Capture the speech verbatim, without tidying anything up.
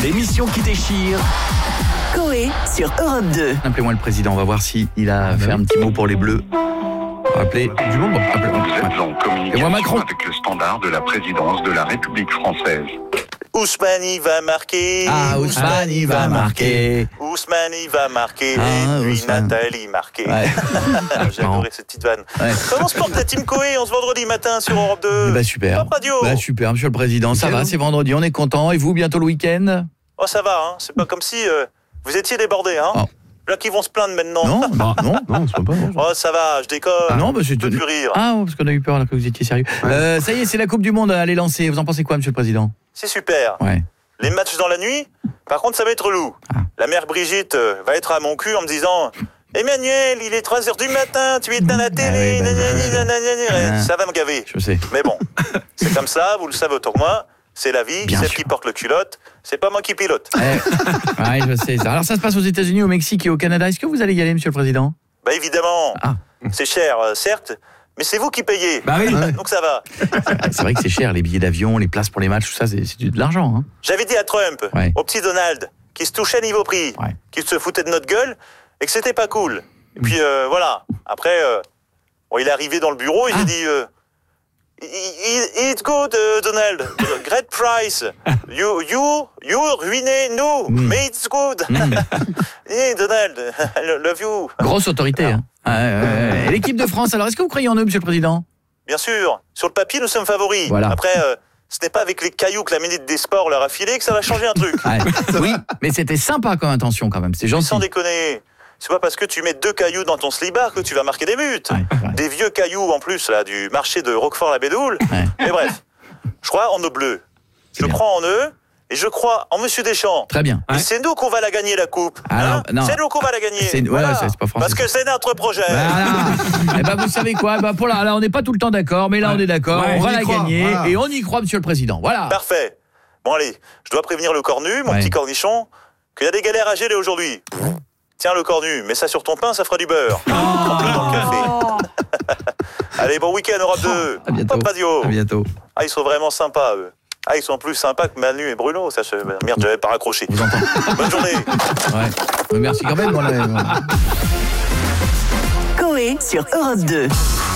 l'émission qui déchire. Coé sur Europe deux. Appelez-moi le président, on va voir s'il a ah, fait bah un petit mot pour les Bleus. Appelez du monde. Appelez, Vous êtes en communication Macron. avec le standard de la présidence de la République française. Ousmane va marquer. Ah, Ousmane va marquer. Ousmane va marquer. Ah, et puis Ousmane. Nathalie marquer. Ouais. J'ai adoré cette petite vanne. Ouais. Comment se porte la team Coé en ce vendredi matin sur Europe deux? Bah super. Top Radio. Bah super, monsieur le président. Ça va, c'est vendredi, on est content. Et vous, bientôt le week-end? Oh, ça va, hein. C'est pas comme si euh, vous étiez débordés, hein. Oh. Là, qui vont se plaindre maintenant. Non, bah, non, non, c'est pas. Oh, ça va, je déconne. Ah, non, bah, c'est je peux plus rire. Ah, parce qu'on a eu peur là que vous étiez sérieux. Ouais. Euh, ça y est, c'est la Coupe du Monde à les lancer. Vous en pensez quoi, monsieur le président? C'est super. Ouais. Les matchs dans la nuit, par contre, ça va être relou. Ah. La mère Brigitte euh, va être à mon cul en me disant Emmanuel, il est trois heures du matin, tu éteins la télé, ah oui, bah, bah, bah. Ça va me gaver. Je sais. Mais bon, c'est comme ça, vous le savez autant que moi. C'est la vie, Bien celle sûr. qui porte le culotte, c'est pas moi qui pilote. Eh, ouais, je sais. Alors ça se passe aux États-Unis, au Mexique et au Canada. Est-ce que vous allez y aller, monsieur le président? Bah évidemment. Ah. C'est cher, euh, certes, mais c'est vous qui payez. Bah oui. Donc ça va. C'est vrai que c'est cher, les billets d'avion, les places pour les matchs, tout ça, c'est, c'est de l'argent. Hein. J'avais dit à Trump, ouais. au petit Donald, qui se touchait niveau prix, ouais. qui se foutait de notre gueule, et que c'était pas cool. Et puis euh, voilà. Après, euh, bon, il est arrivé dans le bureau, il ah. a dit. Euh, It's good, uh, Donald. Great price. You, you, you ruinez nous, mm. mais it's good. Mm. Hey, Donald, love you. Grosse autorité. Hein. Euh, l'équipe de France, alors est-ce que vous croyez en eux, monsieur le président? Bien sûr. Sur le papier, nous sommes favoris. Voilà. Après, euh, ce n'est pas avec les cailloux que la ministre des Sports leur a filé que ça va changer un truc. Ouais. Oui, mais c'était sympa comme intention quand même. C'est gentil. Sans déconner. C'est pas parce que tu mets deux cailloux dans ton slibard que tu vas marquer des buts. Ouais, ouais. Des vieux cailloux en plus là du marché de Roquefort-la-Bédoule. Ouais. Mais bref, je crois en nos Bleus. C'est je bien. crois en eux et je crois en Monsieur Deschamps. Très bien. Et ouais. c'est nous qu'on va la gagner la coupe. Alors, hein non. C'est nous qu'on va la gagner. C'est, ouais, voilà. c'est, c'est pas français. Parce que c'est notre projet. Voilà. Et ben vous savez quoi bah pour là, là on n'est pas tout le temps d'accord, mais là ouais. on est d'accord. Ouais, on va la croit. gagner voilà. et on y croit, monsieur le président. Voilà. Parfait. Bon allez, je dois prévenir le cornu, mon ouais. petit cornichon, qu'il y a des galères à geler aujourd'hui. Tiens le cornu, mets ça sur ton pain, ça fera du beurre. Oh Trempe-le dans le café. Allez, bon week-end Europe deux. À bientôt. Top Radio. À bientôt. Ah, ils sont vraiment sympas, eux. Ah, ils sont plus sympas que Manu et Bruno. Ça, je... Merde, j'avais pas raccroché. Vous entendez. Bonne journée. Ouais. Merci quand même. Voilà. Coé sur Europe deux.